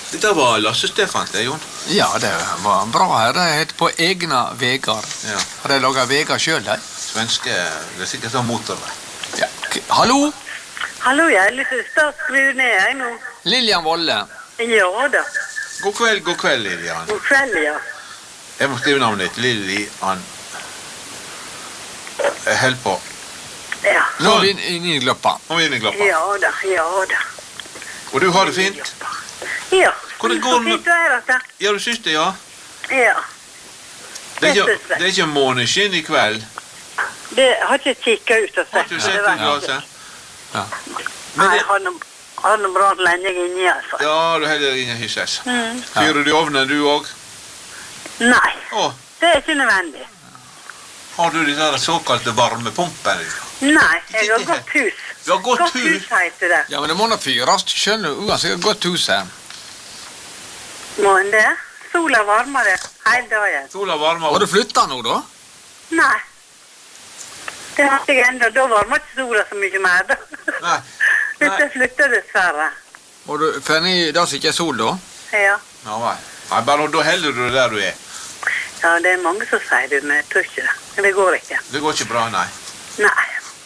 Det var Lasse Stefan, det, Jon. Ja, det var bra her. Det heter På egna vegar. Ja. Har de laget vegar selv, de? Svenske, det er sikkert sånn motorvei. Ja. Hallo? Hallo, jeg er litt start skru ned, jeg nå. Lilian Volle. Ja da. God kveld, Lilian. God kveld, ja. Jeg må skrive navnet ditt, Lilian. Jeg held på. Ja. Nå er vi inne i gløppa. Nå er vi inne i gloppa. Ja da. Og du har det fint? Ja. Hvordan går det med... Så fint du er, altså. Ja, du synes det, ja? Ja. Det er ikke måneskinn i kveld. Det har ikke kikket ut og Har sett. du sett ut glaset? Ja. Nei, jeg har noe bra lenge inni, altså. Ja, du heller ingen hysses. Fyrer du i ovnen, du også? Nei, Åh, det er ikke nødvendig. har du de der såkalte varmepumpene? Nei, jeg har gått hus. Du har gått hus? hus heter det. Ja, men det må nå fyres. Skjønner du, uansett godt hus her. Må en det? Sola varmer det hele dagen. Sola varmer Har du flyttet nå, da? Nei. Det har jeg enda. Da varmer ikke sola så mye mer, da. Nei. Dette flytter dessverre. Og du finner i det som ikke er sol, da? Ja. Ja, nei, bare da heller du det der du er. Ja, det er mange som sier det, men jeg tror ikke det. Men det går ikke. Det går ikke bra, nei. Nei.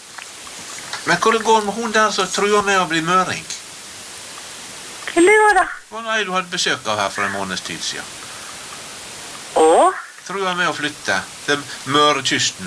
Men hvordan går det med hun der som truer med å bli møring? Hvem det var da? Hva nei, du hadde besøk av her for en måneds tid siden. Å? Truer med å flytte til Mørekysten.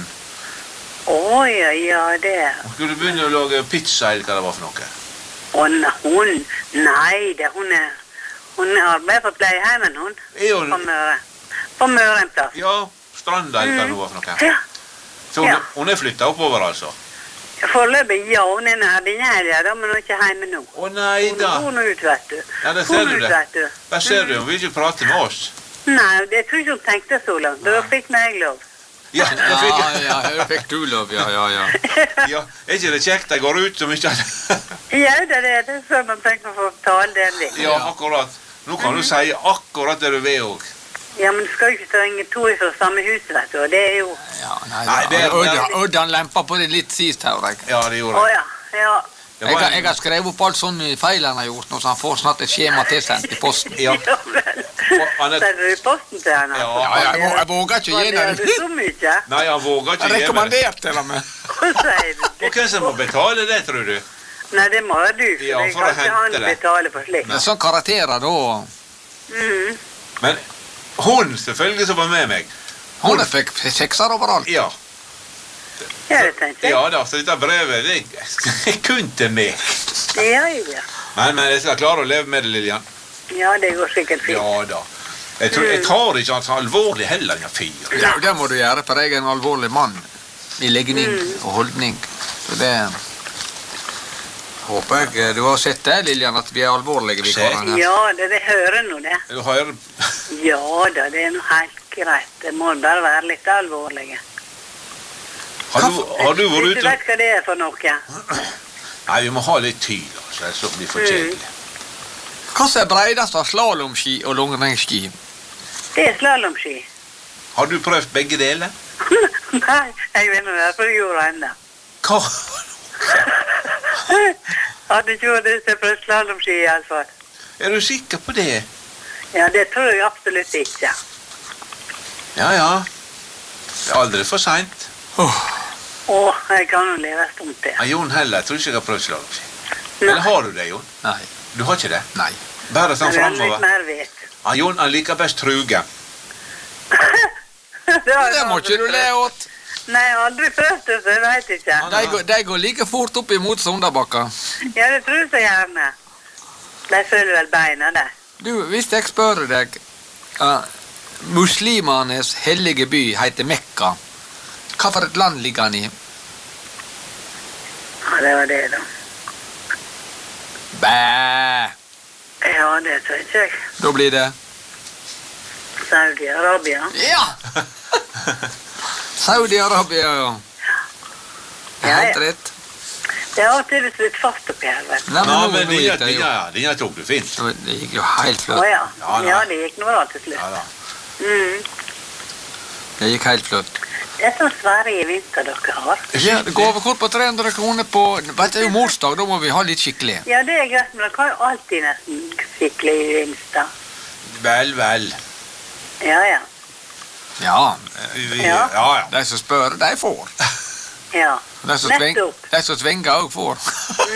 Ja, det. Hun skulle begynne å lage pizza, eller hva det var for noe. Hun? Nei, det hun arbeider på pleieheimen, hun. Er hun... På Møre. På Møren, da. Ja, Stranda, eller hva det var for noe. Ja. Så hun er flyttet oppover, altså. Foreløpig, ja, hun er nær din helg, da, men hun er ikke hjemme nå. Å nei da. Hun er ut, vet du. Ja, der ser du det. Vet du. Der ser du, hun vil ikke prate med oss. Nei, jeg tror ikke hun tenkte så langt. Da fikk meg lov. Ja, jeg fikk... Ja, fikk du lov, ja. Ja, er ikke det kjekt jeg går ut som ikke... Ja, det er det, så man tenker å få tale den litt. Ja, akkurat. Nå kan du si akkurat det du vil også. Ja, men du skal jo ikke trenge to fra samme hus, vet du, og det er jo... Ja, Nei, nei, det er- Oddan lemper på det litt sist her, jeg. Ja, det gjorde jeg. Ja. Det var Jeg har skrevet opp alt sånne feil han har gjort, nå, så han får snart et skjema tilsendt i posten. Ja. Ja, vel. han er- Sender du posten til henne? Ja, Jeg våger ikke gi Var det den. så mye? Nei, han våger ikke Jeg gi meg det. rekommenderte til og med. Hva sier du? Og hvem som må betale det, tror du? Nei, det må du, for Ja, jeg for å kan ikke hente han det. betale for slikt. Det er sånn karakterer da. Mhm. Men hun selvfølgelig som var med meg. Hun fikk sekser overalt. Ja, Ja, det tenkte jeg. ja da, så dette brevet, det er kun til meg. Ja. Men jeg skal klare å leve med det, Lilian. Ja, det går sikkert fint. Ja da. Jeg tar ikke så alvorlig heller, den fyr. Ja, det må du gjøre, for jeg er en alvorlig mann i legning og holdning. Så det håper jeg du har sett det, Lilian, at vi er alvorlige. Vi karene her. Ja, det hører nå det. Du hører... Ja da, det er noe helt greit. Det må bare være litt alvorlige. Har du vært Hvis du ute? vet hva det er for noe? Nei, vi må ha litt tid, altså, så blir for kjedelig. Hva som er breidest av slalomski og langrennsski? Det er slalomski. Har du prøvd begge deler? Nei, jeg vet ikke derfor jeg gjorde enda. Hva? Hadde ikke vært det som prøvd slalomski i alle fall. Er du sikker på det? Ja, det tror jeg absolutt ikke. Ja, ja. Det er aldri for sent. Jeg kan jo leve en stund til. Ja, Jon heller, jeg tror ikke jeg har prøvd slalomski. Nei. Eller har du det, Jon? Nei. Du har ikke det? Nei. Bare sånn Men jeg har litt fremover. mer vet. Ja, Jon, han liker best truge. Det må ikke du le åt. Nei, jeg har aldri prøvd det, så jeg vet ikke. De går like fort opp imot Sondabakka. Ja, det tror jeg så gjerne. De følger vel beina, de. Du, hvis jeg spør deg, muslimanes hellige by heter Mekka. Hva for et land ligger han i? Ja, det var det da. Bæ! Ja, det tror ikke jeg. Da blir det... Saudi-Arabia. Ja! Saudi-Arabia, ja. Det er helt rett. Det har alltid litt fast oppi her, vet du. Nei, Ja, men men nå gikk det jo. dine tok du fint. Det gikk jo helt Å flott. ja. Ja, nei. Ja, det gikk noe da til slutt. Ja da. Mm. Det gikk helt flott. Det er sånn svære gevinster dere har. Ja, gavekort på 300 kroner på... Vet du, morsdag, da må vi ha litt skikkelig. Ja, det er greit, men dere har jo alltid nesten skikkelig gevinster. Vel. Ja. Ja, Ja. de som spør, de får. Ja. De som tvinger også får.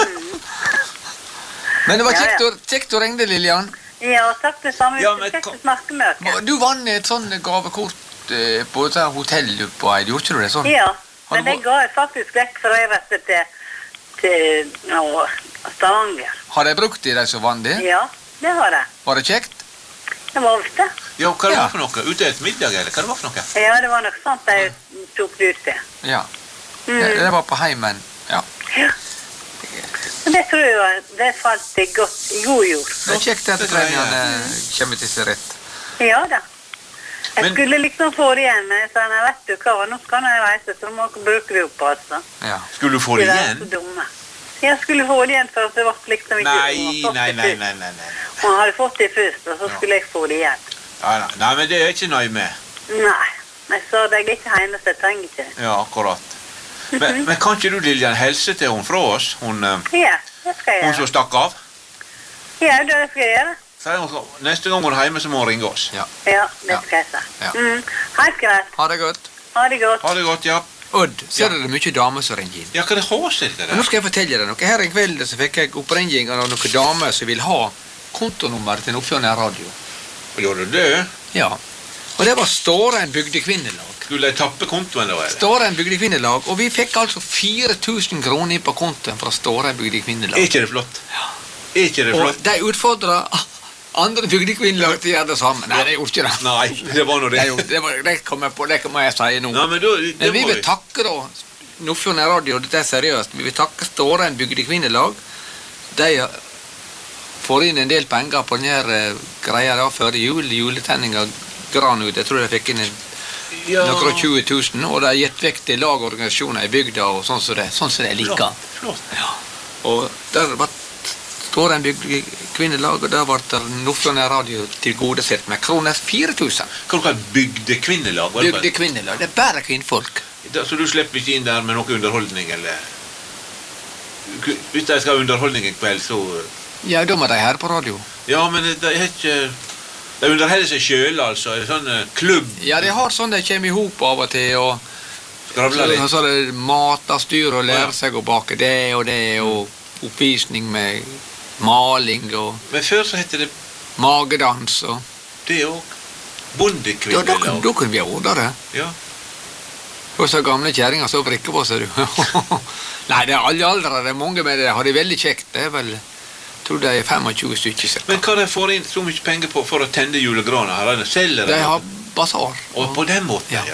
Men det var kjekt å ringe, Lillian. Ja, takk det samme. Ja, Det men er kjekt å snakke med dere. Du vann et sånn gavekort på et hotell på Eid, gjorde ikke du det sånn? Ja, Har men du det ga jeg faktisk vekk for jeg vet det til Stavanger. Har de brukt de som vann det? Ja, det har jeg. Var det kjekt? Det var ofte. Ja, hva det Ja. var for noe? Ute et middag, eller hva det var for noe? Ja, det var nok sånt jeg tok det ut til. Ja. Det var på heimen. Ja. Ja. Men det tror jeg det falt i god jord. Det er kjekt at trenerne kommer til sin rett. Ja da. Jeg Men- skulle liksom få det igjen, men jeg sa, nei, vet du hva, nå skal jeg reise, så må dere bruke det opp, altså. Ja. Skulle du få det De er igjen? så dumme. Jeg skulle få det igjen, for det var liksom ikke... Nei. Hun hadde fått det først, og så skulle jeg få det igjen. Ja, nei, men det er jeg ikke nøye med. Nei, jeg sa det er ikke hjemme, så jeg trenger ikke det. Ja, akkurat. Men kan ikke du, Lillian, helse til hun fra oss? Hun Ja, det skal jeg som gjøre. stakk av? Ja, det skal jeg gjøre. Neste gang hun er hjemme, så må hun ringe oss. Ja, det Ja. skal jeg si. Ja. Helt greit. Ha det godt. Ha det godt. Ha det godt, ja. Odd, ser du det er mye damer som ringer inn? Ja, hva det har seg det Men nå der? skal jeg fortelle deg noe. Her en kveld så fikk jeg oppringing av noen damer som vil ha kontonummer til Nordfjord Radio. Gjør du det? Ja. Og det var Stårein bygdekvinnelag. Skulle de tappe kontoen da, eller? Stårein bygdekvinnelag, og vi fikk altså 4000 kroner inn på kontoen fra Stårein Er bygdekvinnelag. ikke det flott? Er ikke det Og flott? de utfordra andre bygdekvinnelag til å gjøre det samme. Nei, de gjorde ikke det. Nei, det var nå det. Det kom jeg på, det må jeg si nå. Nei, men da, det Men vi må vil vi. takke da Nordfjord Radio, dette er seriøst. Vi vil takke Stårein bygdekvinnelag. De får inn en del penger på denne greia da før jul. Juletenninga gran ut. Jeg tror de fikk inn Ja. noen 20 000, og de har gitt vekk til lagorganisasjoner i bygda og sånn som det liker. Flott. Og der var Stårein bygdekvinnelag, og der ble Nordfjord Radio tilgodesett med kroner 4000. Hva er bygdekvinnelag? var det bare? Bygdekvinnelag, det er bare kvinnfolk. Så du slipper ikke inn der med noe underholdning, eller? Hvis de skal ha underholdning en kveld, så... Ja, da må de høre på radio. Ja, men de er ikke... De underholder seg selv, altså. En sånn klubb. Ja, de har sånn de kommer i hop av og til, og Skravler litt. så er det matastyr og Ja. lære seg å bake det, og oppvisning med maling og Men før så heter det magedans og... det òg. Ja, Bondekvinnelag. da kunne vi ha ordnet det. Ja. Og så gamle kjerringer så vrikker på seg, du. Nei, det er alle aldre, det er mange med det, har de veldig kjekt. Det er vel, jeg tror de er 25 stykker cirka. Men hva de får inn så mye penger på for å tenne julegrana? Har de selger De har basar. Og på den måten, Ja. ja.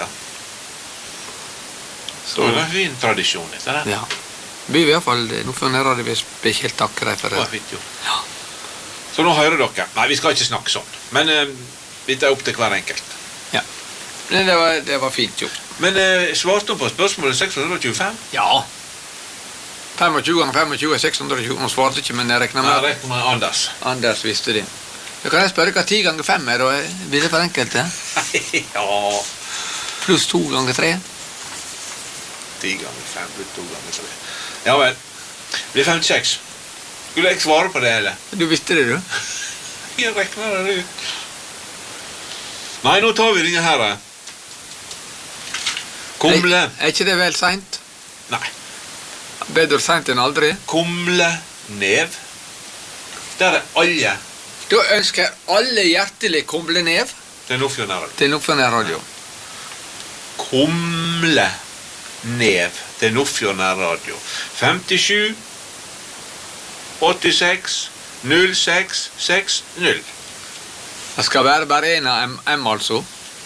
Så det er en fin tradisjon, dette der. Ja. Vi vil i hvert fall, nå får jeg radio spesielt takke deg for Det var det. fint, jo. Ja. Så nå hører dere. Nei, vi skal ikke snakke sånn. Men dette er opp til hver enkelt. Ja. Men det var fint gjort. Men svarte hun på spørsmålet 625? Ja. 25 ganger 25 er 620. Hun svarte ikke, men jeg regner Nei, med rett med Anders. Anders visste det. Da kan jeg spørre hva 10 ganger 5 er, da? Blir det for enkelt, det? Ja. Pluss 2 ganger 3? 10 ganger 5 pluss 2 ganger 3. Ja vel. Det blir 56. Skulle jeg svare på det, eller? Du visste det, du? Jeg regner det ut. Nei, nå tar vi denne her. Kumle. Er ikke det vel seint? Nei. Bedre seint enn aldri? Kumle nev. Der er alle. Da ønsker jeg alle hjertelig kumlenev Det er Nordfjord Nærradio. til Nordfjord Radio. Kumle nev. Det er Nordfjord Nærradio. 57 86 06 60. Det skal være bare en av M, altså.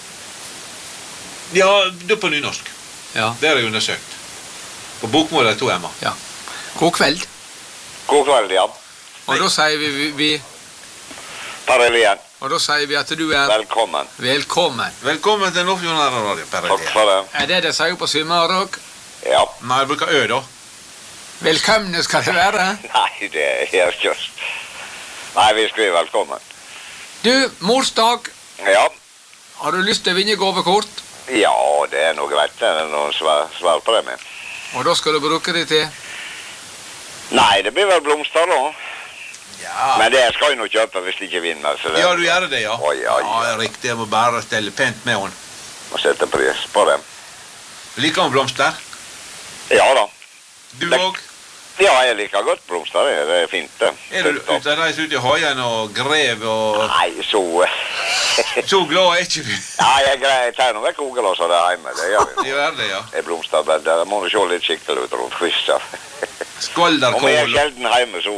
Ja, det er på nynorsk. Ja. Det er jeg undersøkt. På bokmål er 2 M-er. Ja. God kveld. God kveld, ja. Og da sier vi Parelien, og da sier vi at du er velkommen. velkommen. Velkommen til Nordfjord Nærradio, Per Takk Elias. for det. Er det det sier på Sunnmøre òg? Ja. Nei, jeg bruker Ø, da. Velkomne skal det være. Nei, det er helt just. Nei, vi skriver velkommen. Du, morsdag, Ja, har du lyst til å vinne gavekort? Ja, det noe greit. Det noe svar på det med. Og da skal du bruke det til? Nei, det blir vel blomster da. Ja. Men det skal jeg nå kjøpe hvis de ikke vinner. Så det... Ja, du gjør det, ja. Å, ja. Ja, riktig. Jeg må bare stelle pent med henne. Må sette pris på dem. Liker hun blomster? Ja da. Du Det- òg? Ja, jeg liker godt blomster. Det er fint det. Er du ute og reiser ut i haien og grev og... Nei, så... Så glad er ikke du? Ja, jeg greier. Jeg tar noe vekk ugelåser der hjemme. Det gjør vi nå. Du gjør det, ja. Det er blomsterbed. Der må du se litt skikkelig ut rundt kvista. Om jeg er Skvalderkål. sjelden hjemme, så...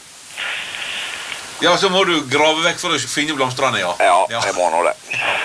Ja, så må du grave vekk for å finne blomstrene, ja. Ja, jeg må nå det.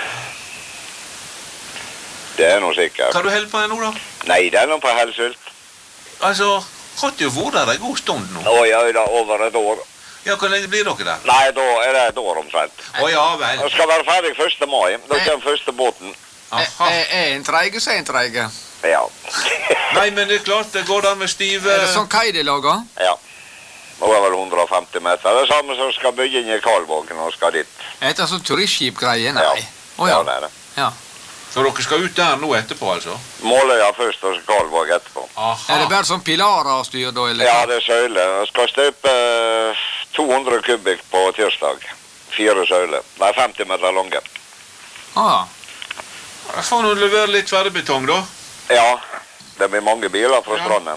Det er noe sikkert. Hva du holder på med nå, da? Nei, det er noe på helsult. Altså, har du vært der en god stund nå? Å ja, da, over et år. Ja, hvor lenge blir dere der? Nei, da er det et år omtrent. Å ja, vel. Jeg skal være ferdig 1. mai. Da kommer første båten. Aha. Er en treige, så er en treige. Ja. Nei, men det er klart, det går der med stive... Er det sånn kai de lager? Ja. Nå er vel 150 meter. Det er samme som skal bygge inn i Karlvågen og skal dit. Er det sånn turistskipgreie? Nei. Ja. Å ja. Ja, det er det. Ja. Så dere skal ut der nå etterpå, altså? Måløya først og så Karlvåg etterpå. Aha. Er det bare sånn pilarer og styr da, eller? Ja, det er søyler. Jeg skal støpe 200 kubikk på tirsdag. 4 søyler. Det er 50 meter lange. Ah, Jeg får nå levere litt ferdigbetong, da. Ja, det blir mange biler fra Ja. stranden.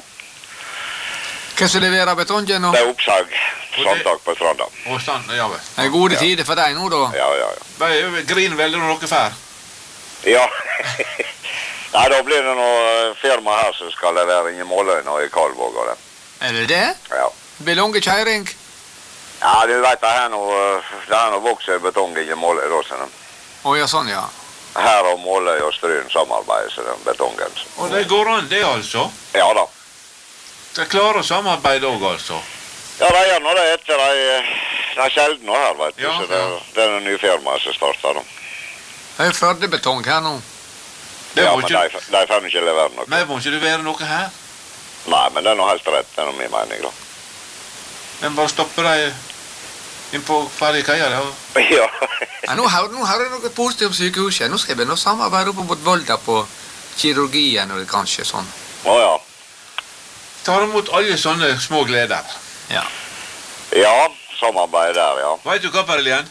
hva som leverer betongen nå? Det er oppsag. Sandtak på stranden. Og stand, ja vel. Det er gode tider for deg nå, da. Ja, ja, ja. Bare grin veldig når dere fer. Ja. Nei, da blir det noe firma her som skal levere inn i Måløyna og i Karlvåg og det. Er det det? Ja. Det blir lange kjøring. Ja, du vet, det er noe vokser betong i Måløy da, sånn. Å ja, sånn, ja. Her og Måløy og Stryn samarbeider, så den betongen. Og det går an, det altså. Ja da. Det klarer å samarbeide òg, altså. Ja, de gjør nå det etter de sjelden nå her, vet du. Ja, Så det er en ny firma som starter da. Det er Førdebetong her nå. Det Ja, må men ikke, de får ikke levere noe. nei, må ikke det være noe her? Nei, men det er noe helt rett. Det er noe min mening da. Men bare stoppe deg inn på ferdig kaia, det. Ja. Ja, nå har jeg noe positivt om sykehuset. Nå skal vi nå samarbeide oppe mot Volda på kirurgien og kanskje sånn. Å ja. Ta imot alle sånne små gleder. Ja. Ja, samarbeid der, ja. Vet du hva, Perlien?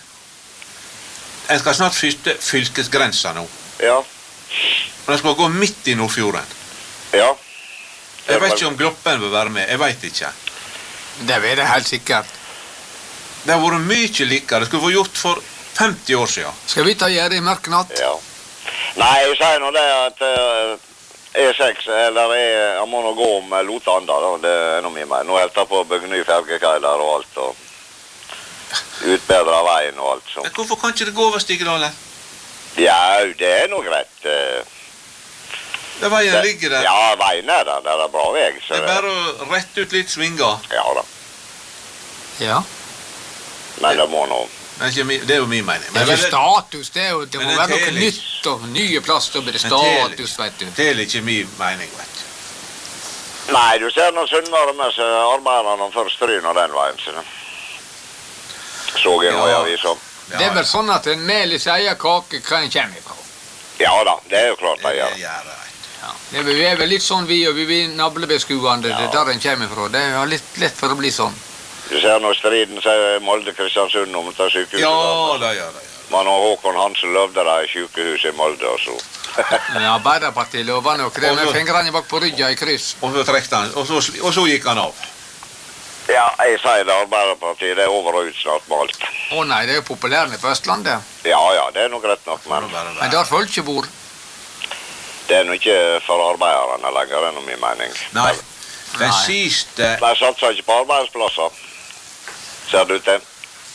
Jeg skal snart fyste fylkesgrensa nå. Ja. Og jeg skal gå midt i Nordfjorden. Ja. Jeg vet ikke om Gloppen vil være med. Jeg vet ikke. Det er det helt sikkert. Det har vært mye likere. Det skulle vært gjort for 50 år siden. Skal vi ta gjerde i mørk natt? Ja. Nei, jeg sier nå det at E6, eller jeg må nå gå om Lotanda, da. Det er noe mye mer. Nå helt jeg på å bygge ny fergekaj der og alt, og utbedre veien og alt sånt. Men hvorfor kan ikke det gå over Stigedalen? Ja, det er noe greit. Der veien ligger der. Ja, veien er der. Det er bra vei. Så Det er bare å rette ut litt svinger. Ja da. Ja. Men det må nå... Det er jo min mening. Det er jo status, det må Men det være noe teller ikke. nytt og nye plass, da blir det Men teller status, vet du. Det er ikke min mening, vet du. Nei, du ser nå Sunnmøre med seg arbeiderne først Stryn og den veien, så det. Så jeg nå i Ja. avisen. Ja, Det er vel sånn at en mel i sin egen kake kan en komme ifra. Ja da, det er jo klart det de gjør. gjør det, vet du. Ja. Vi er vel litt sånn vi er navlebeskuende, det er der en kommer ifra. Det er jo litt lett for å bli sånn. Du ser nå striden seg Molde-Kristiansund om til sykehuset. Ja, det gjør det. Man og Håkon Hansen løvde det i sykehuset i Molde, og så... Men Arbeiderpartiet lover nok det med fingrene bak på ryggen i kryss. Og så trekte han, og så gikk han av. Ja, jeg sier det, Arbeiderpartiet, det er over og ut snart med alt. Å nei, det er jo populært på Østlandet. Ja, ja, det er nok rett nok, men Men der folk ikke bor. det er nok ikke for arbeiderne lenger, det er noe min mening. Nei, den Nei. siste... De satser ikke på arbeidsplasser. Ser du til?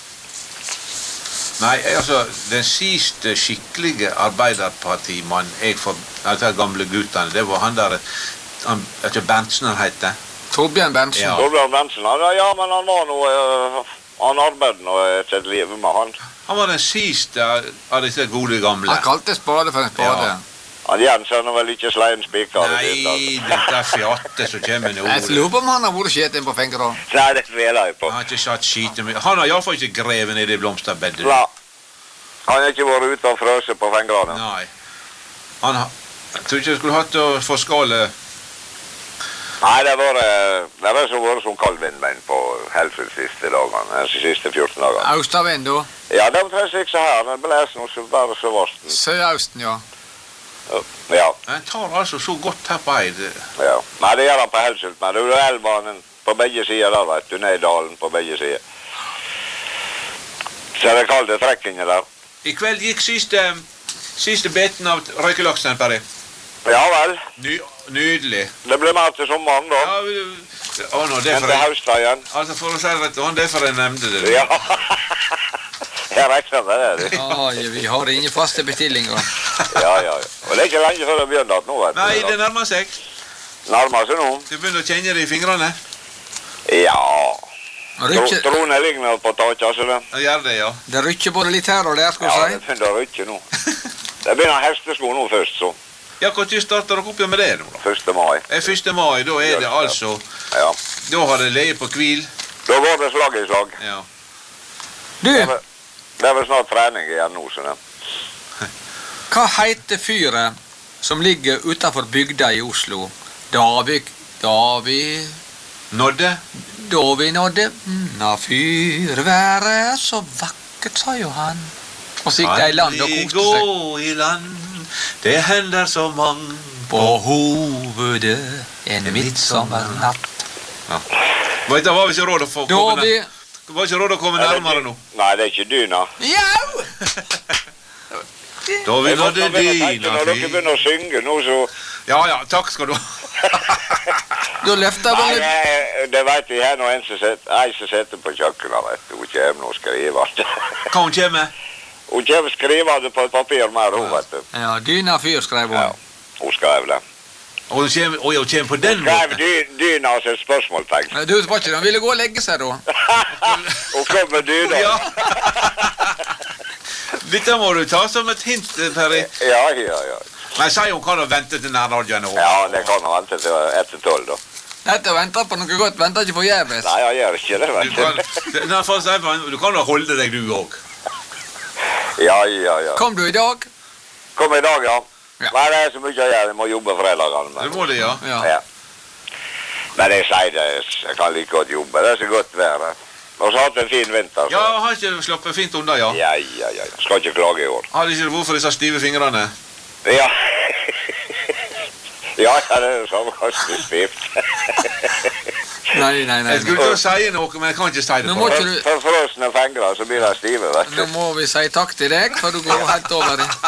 Nei, altså, den siste skikkelige arbeiderpartimann jeg for de gamle guttene, det var han der, han, vet du, Berntsen han heter. Torbjørn Berntsen. Ja. Torbjørn Bensen, ja, men han var noe... Han arbeidet nå et liv med han. Han var den siste av disse gode gamle. Han kalte spade for en spade. Ja. Han Jens er nå vel ikke sleien spiker. Nei, dette fjatte som kommer nå. Jeg lurer på om han har vært skjeten på fingrene. Nei, det tviler jeg på. Han har ikke satt skite med. Han har i hvert fall ikke grevet ned i blomsterbedet. Nei. Han har ikke vært ute og frøset på fingrene. Nei. Jeg tror ikke jeg skulle hatt å få skale. Nei, det har så vært som kald vindmenn på Helfjord siste dagene, de siste 14 dagene. Austavind, da? Ja, det var ikke så her, det blåser noe så bare så varsten. Sørøsten, ja. Ja. Den tar altså så godt her på Eid. Ja. Nei, det gjør han på Helfjord, men det er elvbanen på begge sider der, vet du, ned i dalen på begge sider. Så det kaldt det trekkene der. I kveld gikk siste beten av røykelaksen, Perry. Ja vel. Nydelig. Det blir mer til sommeren da. Ja, det er Men til høstveien. Altså, for å si det rett, det er for jeg nevnte det. Ja. Jeg regner med det, du. Oi, vi har ingen faste bestillinger. Ja. Og det er ikke lenge før det begynner nå, vet du. Nei, det nærmer seg. Nærmer seg nå. Du begynner å kjenne det i fingrene. Ja. Rykker, Trone ligner på taket, altså det. Jeg gjør det, ja. det rykker både litt her og der, skal Ja, du det si. begynner å rykke nå. Det begynner hestesko nå først, så. Ja, når starter dere opp med det nå, da? 1. mai. 1. mai, da er det altså... Ja. Da har det leie på hvil. Da går det slag i slag. Ja. Du, Det er vel snart trening igjen nå, sånn. hva heter fyret som ligger utenfor bygda i Oslo? Da vi nådde na fyrværet så vakkert, sa jo han. Og så gikk de i land og koste seg. Gå i land, det hender så mange. På hovedet en midtsommernatt. Ja. Vet du, var vi ikke råd å få komme vi... var ikke råd å komme nærmere nå. Nei, det er ikke dyna. Jau! Da vi nådde dyna Når dere begynner å synge nå, så... Ja, takk skal du ha. Da løfter Nei, vi... det vet vi her nå, en som sitter på kjøkkenet, vet du. Hun kommer nå og skriver. Hva hun kommer? Hun kommer og skriver det på et papir mer, hun, vet du. Ja, dyna fyr, skrev hun. Ja, hun skrev det. Og hun kommer på den Skrev måten. dyna og et spørsmålstegn. Du, var ikke, han ville gå og legge seg da. Hun kom med dyna. Ja. Dette må du ta som et hint, Perry. Ja. Nei, sier hun kan vente til nærradioen er over. Ja, det kan hun vente til etter 12, da. Dette venter på noe godt, venter ikke på Jærbes. Nei, jeg gjør ikke det, vet du. Du kan da holde deg, du òg. Ja. Kom du i dag? Kom i dag, ja. Ja. Nei, det er så mye jeg gjør. Jeg må jobbe fredagene. Du må det, ja. Ja. Men jeg sier det, jeg kan like godt jobbe. Det er så godt vær. Og så har hatt en fin vinter. Ja, har ikke slappet fint unna, ja. Ja. Skal ikke klage i år. Har ikke hvorfor disse stive fingrene? Ja. Ja, det er det samme kanskje stivt. Nei. Jeg skulle til å si noe, men jeg kan ikke si det Nå på må det. ikke du... For frosne fingre, så blir de stive, vet Nå du. må vi si takk til deg, for du går helt over det.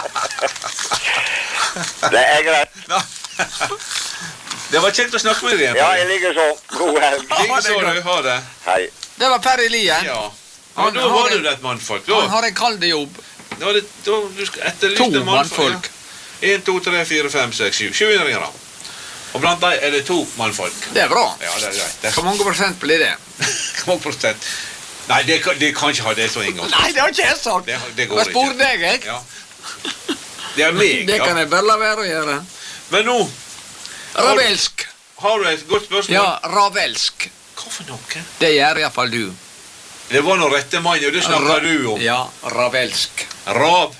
Det er greit. Ja. Det var kjekt å snakke med deg igjen. Ja, jeg liker så. God helg. Like så du, ha det. Hei. Det var Perry Lien. Ja. Ja, da var du et mannfolk. Han har en kald jobb. Du skal etterlyse To mannfolk. 1, 2, 3, 4, 5, 6, 7. 7 innringere. Og blant deg er det 2 mannfolk. Det er bra. Ja, det er greit. Hvor mange prosent blir det? Hvor mange prosent? Nei, det kan ikke ha det så engang. Nei, det har ikke jeg sagt. Det går Jeg spør ikke. deg, jeg. Ja. Det er meg, Det kan ja. jeg bare la være å gjøre. Men nå Ravelsk. har du et godt spørsmål. Ja, ravelsk. Hva for noe? Det gjør i hvert fall du. Det var noe rette mann, og det snakker du om. Ja, ravelsk. Rav.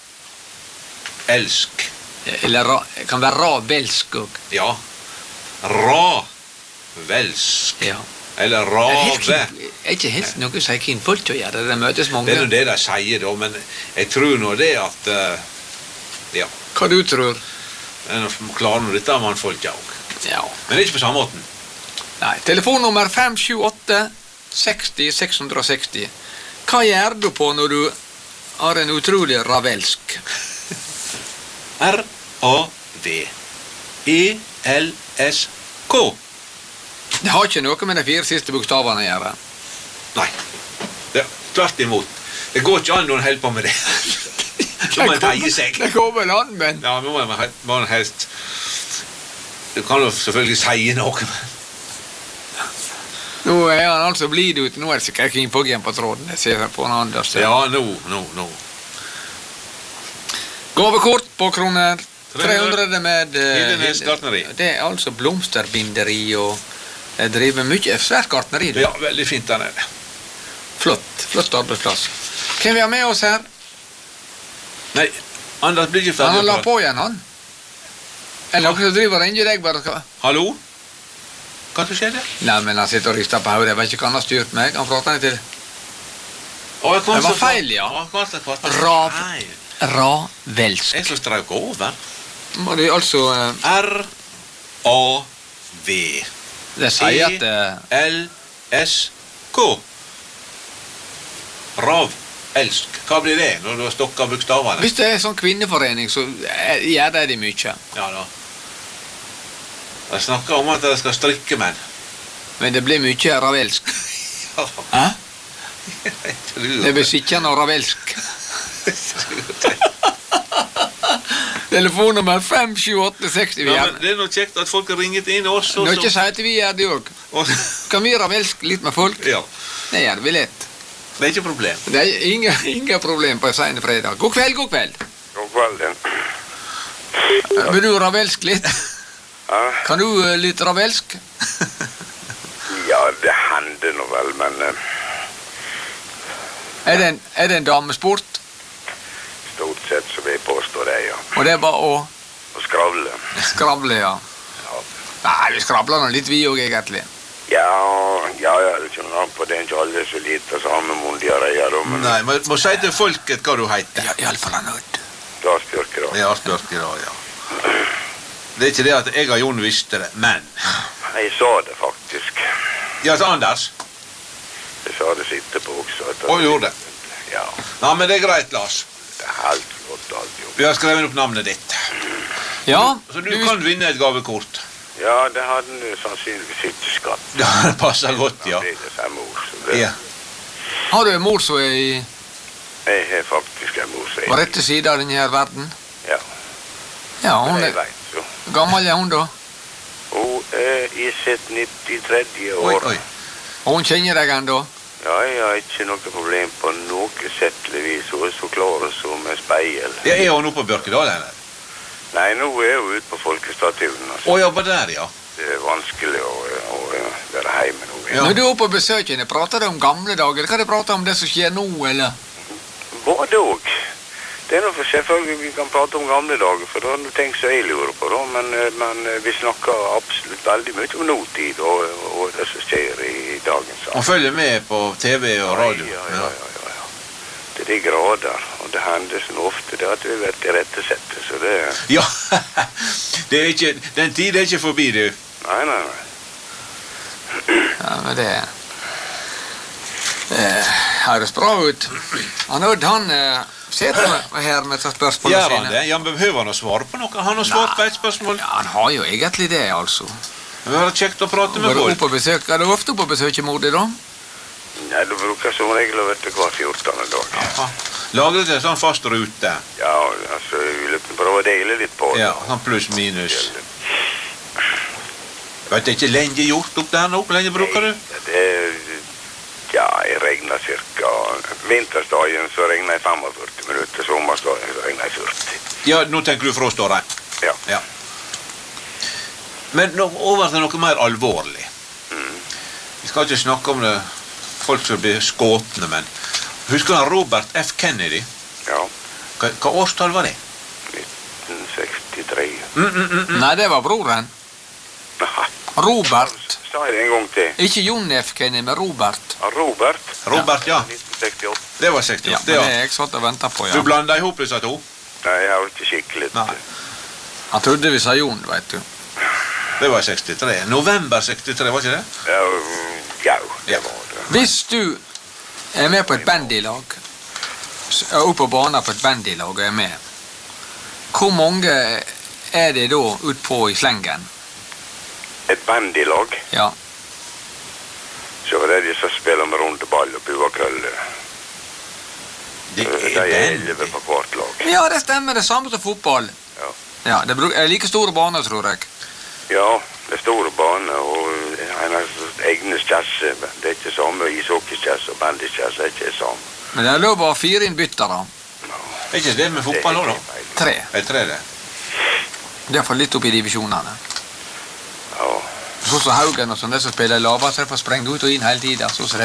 Elsk. Eller kan være ravelsk også. Ja. Ravelsk. Ja. Eller Er rave. ikke helt noe som er kvinnfolk å gjøre. Det møtes Det mange. er nå det de sier da, men jeg tror nå det at ja, Hva du tror? en klarer nå dette mannfolket òg. Ja. Men ikke på samme måten. Nei, telefonnummer 578 60 660. Hva gjør du på når du har en utrolig ravelsk? R-A-V-E-L-S-K. Det har ikke noe med de 4 siste bokstavene å gjøre. Nei, det er tvert imot. Det går ikke an når en holder på med det. Så må en teie seg. Det går vel an, men... Ja, nå må en helst... Du kan jo selvfølgelig si noe, men... Nå er han altså blid ut. Nå er det sikkert ikke på igjen på tråden. Jeg ser på en Anders. Ja, nå. Gavekort på kroner. 300 med... Hildenes gartneri. Det er altså blomsterbinderi og... Jeg driver mye svært gartneri. Ja, veldig fint der nede. Flott arbeidsplass. Hvem vi har med oss her? Nei, Anders blir ikke ferdig. Han la på igjen, han. Er det noen som driver og ringer deg bare? Hallo? Hva skjedde? Nei, men han sitter og rister på hodet. Jeg vet ikke hva han har styrt meg. Han prater ikke til. Det var feil, ja. Ravelsk. Jeg som strøk over. Må det altså... R-A-V. Det sier at... E-L-S-K. Ravelsk. Hva blir det når du har stokket bokstavene? Hvis det er sånn kvinneforening, så gjør det mye. Ja da. Jeg snakker om at jeg skal strikke, men... Men det blir mye ravelsk. Ja. Det blir sikkert ravelsk. Telefonnummer 57860. Ja, men det er noe kjekt at folk har ringet inn også. Nå ikke si at vi gjør det også. Kan vi ravelsk litt med folk? Ja. Det gjør vi lett. Det er ikke problem. Det er ingen problem på en sene fredag. God kveld, god kveld. God kvelden. Vil du ravelsk litt? Ja. Kan du litt ravelsk? Ja, det hender nå vel, men... Er det en damesport? Stort sett så vil jeg påstå det, ja. Og det er bare å... Og skravle. Skravle, ja. Ja. Nei, vi skravler nå litt vi også, egentlig. Ja, det er ikke noe på det, ikke alle så lite samme mundiareier, men... Nei, men må si til folket hva du heter. Ja, i alle fall han hørt. Lars Bjørkedal. Ja, Bjørkedal, ja. Det er ikke det at jeg og Jon visste det, men... Jeg sa det faktisk. Ja, til Anders. Jeg sa det sitte på også. Og gjorde det. Ja, Nei, men det er greit, Lars. det er helt flott alt jo. Vi har skrevet opp navnet ditt. Ja, Så du kan vinne et gavekort. Ja, det hadde du sannsynligvis ikke skatt. Ja, det passer godt, ja. Det er det mor, så det... Ja. har du en mor som er Jeg har faktisk en mor, så på rette side av denne her verden? Ja, Ja, hun jeg er... vet jo. Gammel er hun da? Hun er i sitt 93. Oi, år. oi. Og hun kjenner deg ennå? Ja, jeg har ikke noe problem på noe settelig vis. Hun er så klar som en speil. Ja, er hun oppe på Bjørkedal, eller? Nei, nå er hun ute på folkestatuen. Altså. Å, ja, på der, ja. Det er vanskelig å være hjemme nå. Ja. Når du er oppe på besøkene, prater du om gamle dager? Hva er det prater om det som skjer nå, eller? Både og. Det er noe for selvfølgelig vi kan prate om gamle dager, for det er noe ting som jeg lurer på, da. Men vi snakker absolutt veldig mye om nåtid og det som skjer i dagens Hun følger med på TV og radio. Ja. Det er de grader, og det hender så ofte det at vi vet i rette settet, så det... Ja, det er ikke, den tid er ikke forbi, du. Nei. Ja, men det høres bra ut. Han Odd, han sitter her med et spørsmål Gjør han det? Ja, men behøver han å svare på noe? Han har svart på et spørsmål. Ja, han har jo egentlig det, altså. Det var kjekt å prate med Er du folk. ofte på besøk i mor di, da? Nei, du bruker som regel å være hver 14. dag. Ja. Lager det en sånn fast rute. Ja, altså, vi løper prøve å dele litt på det. Ja, sånn pluss minus. Vet du ikke lenge gjort opp der nå? Hvor lenge bruker du? Det ja, jeg regner cirka... Vintersdagen så regner jeg 45 minutter, sommersdagen så regner jeg 40. Ja, nå tenker du froståret. Ja. Ja. Men nå over til noe mer alvorlig. Vi skal ikke snakke om det, folk som blir skåtne, men... Husker du Robert F. Kennedy? Ja, Hva årstall var det? 1963. Nei, det var broren. Nei, Robert. sa jeg det en gang til. Ikke Jon F. Kennedy, men Robert. Robert? Robert, ja. 1968. Det var 68, Ja, det, men det ja. er jeg satt og ventet på, Du ja. blander ihop disse to? Nei, jeg har ikke skikkelig. Nei. Han trodde vi sa Jon, vet du. Det var 63. November 63, var ikke det? Ja, det var det. Hvis du er med på et bandylag, er oppe på banen på et bandylag og er med, hvor mange er det da utpå i slengen? Et bandylag, Ja. så var det de som spiller med runde ball og bua kølle. Det Det er er bandy. 11 på hvert lag. Ja, det stemmer, det samme som fotball. Ja. Ja, det er like store baner, tror jeg. Ja, det er store baner, og en har egne kjasser. Det er ikke samme ishockeykjass og bandykjass, det er ikke samme. Men det er lov å ha 4 innbyttere. Er ikke det med fotball nå, da? 3. Jeg tror det. Det er for litt opp i divisjonene. Ja. Så Haugen og sånn, det som spiller lavere, så er det for sprengt ut og inn hele tiden. Så